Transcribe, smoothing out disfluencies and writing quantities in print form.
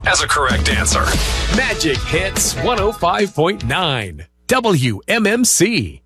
as a correct answer. Magic Hits 105.9 WMMC.